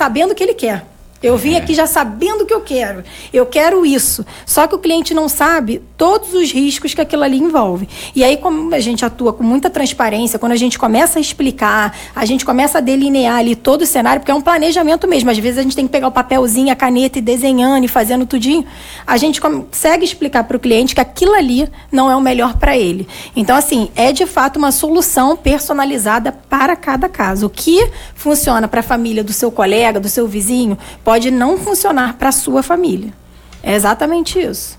sabendo o que ele quer. Eu vim aqui já sabendo o que eu quero. Eu quero isso. Só que o cliente não sabe todos os riscos que aquilo ali envolve. E aí, como a gente atua com muita transparência, quando a gente começa a explicar, a gente começa a delinear ali todo o cenário, porque é um planejamento mesmo. Às vezes a gente tem que pegar o papelzinho, a caneta e desenhando e fazendo tudinho. A gente consegue explicar para o cliente que aquilo ali não é o melhor para ele. Então, assim, é de fato uma solução personalizada para cada caso. O que funciona para a família do seu colega, do seu vizinho, pode não funcionar para a sua família. É exatamente isso.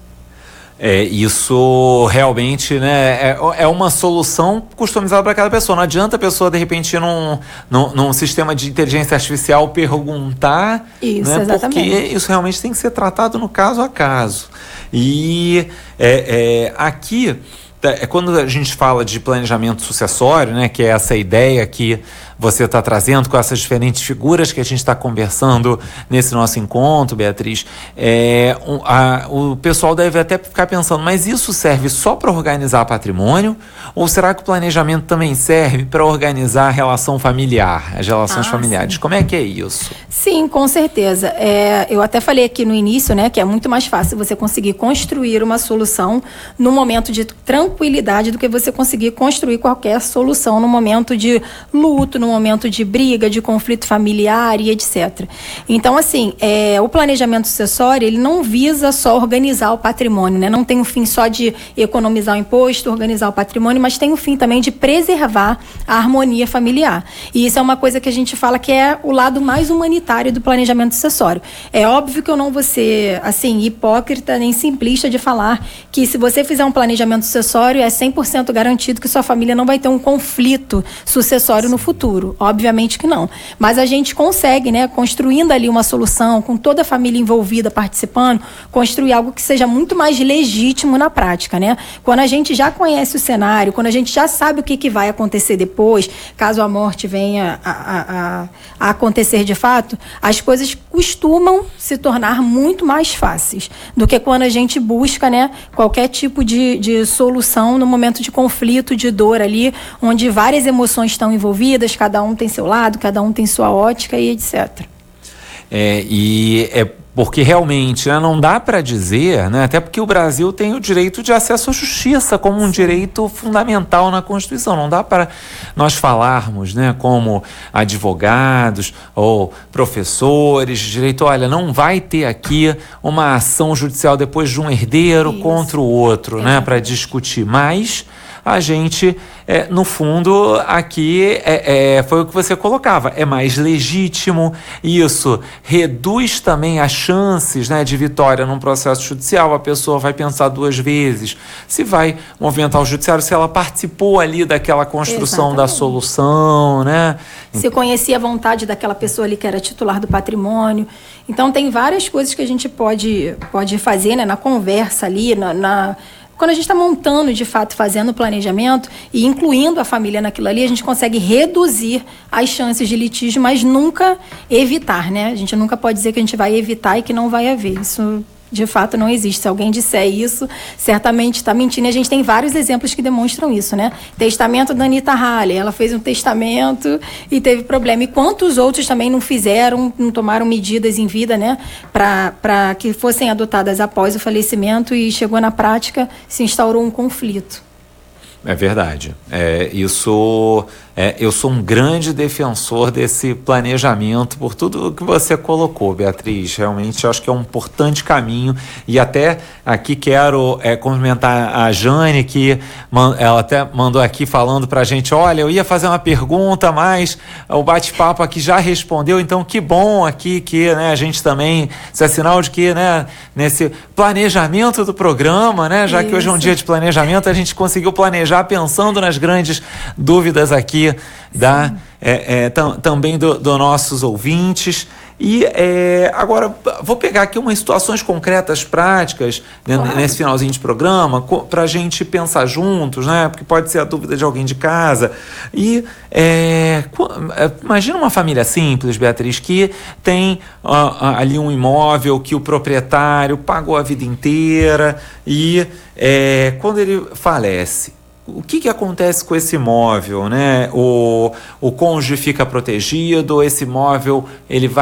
Isso realmente, né, é uma solução customizada para cada pessoa. Não adianta a pessoa, de repente, num sistema de inteligência artificial perguntar, isso, né, exatamente. porque isso realmente tem que ser tratado no caso a caso. E aqui, quando a gente fala de planejamento sucessório, né, que é essa ideia que você está trazendo com essas diferentes figuras que a gente está conversando nesse nosso encontro, Beatriz, o pessoal deve até ficar pensando, mas isso serve só para organizar patrimônio? Ou será que o planejamento também serve para organizar a relação familiar, as relações familiares? Sim. Como é que é isso? Sim, com certeza. Eu até falei aqui no início, né, que é muito mais fácil você conseguir construir uma solução no momento de tranquilidade do que você conseguir construir qualquer solução no momento de luto, no momento de briga, de conflito familiar e etc. Então, assim, o planejamento sucessório, ele não visa só organizar o patrimônio, né? Não tem o fim só de economizar o imposto, organizar o patrimônio, mas tem o fim também de preservar a harmonia familiar. E isso é uma coisa que a gente fala que é o lado mais humanitário do planejamento sucessório. É óbvio que eu não vou ser, assim, hipócrita nem simplista de falar que se você fizer um planejamento sucessório, é 100% garantido que sua família não vai ter um conflito sucessório no futuro. Obviamente que não. Mas a gente consegue, né, construindo ali uma solução, com toda a família envolvida participando, construir algo que seja muito mais legítimo na prática, né? Quando a gente já conhece o cenário, quando a gente já sabe o que vai acontecer depois, caso a morte venha a acontecer de fato, as coisas costumam se tornar muito mais fáceis do que quando a gente busca, né, qualquer tipo de solução no momento de conflito, de dor ali, onde várias emoções estão envolvidas, cada um tem seu lado, cada um tem sua ótica e etc. Porque realmente, né, não dá para dizer, né, até porque o Brasil tem o direito de acesso à justiça como um direito fundamental na Constituição. Não dá para nós falarmos, né, como advogados ou professores de direito, olha, não vai ter aqui uma ação judicial depois de um herdeiro contra o outro, né, para discutir. Mas a gente, no fundo, aqui foi o que você colocava, é mais legítimo, isso reduz também as chances, né, de vitória num processo judicial. A pessoa vai pensar duas vezes se vai movimentar o judiciário, se ela participou ali daquela construção da solução, né? Se conhecia a vontade daquela pessoa ali que era titular do patrimônio. Então tem várias coisas que a gente pode fazer, né, na conversa ali, quando a gente está montando, de fato, fazendo o planejamento e incluindo a família naquilo ali, a gente consegue reduzir as chances de litígio, mas nunca evitar, né? A gente nunca pode dizer que a gente vai evitar e que não vai haver. Isso, de fato, não existe. Se alguém disser isso, certamente está mentindo. E a gente tem vários exemplos que demonstram isso, né? Testamento da Anita Halley. Ela fez um testamento e teve problema. E quantos outros também não fizeram, não tomaram medidas em vida, né? Para que fossem adotadas após o falecimento e chegou na prática, se instaurou um conflito. É verdade. Eu sou um grande defensor desse planejamento por tudo que você colocou, Beatriz. Realmente acho que é um importante caminho. E até aqui quero cumprimentar a Jane, que ela até mandou aqui falando para a gente, olha, eu ia fazer uma pergunta, mas o bate-papo aqui já respondeu, então que bom aqui que, né, a gente também, isso é sinal de que, né, nesse planejamento do programa, né, já que hoje é um dia de planejamento, a gente conseguiu planejar pensando nas grandes dúvidas aqui também dos nossos ouvintes. E agora vou pegar aqui umas situações concretas, práticas, né, nesse finalzinho de programa, para a gente pensar juntos, né? Porque pode ser a dúvida de alguém de casa. E imagina uma família simples, Beatriz, que tem ali um imóvel que o proprietário pagou a vida inteira e quando ele falece, o que acontece com esse imóvel, né? O cônjuge fica protegido, esse imóvel ele vai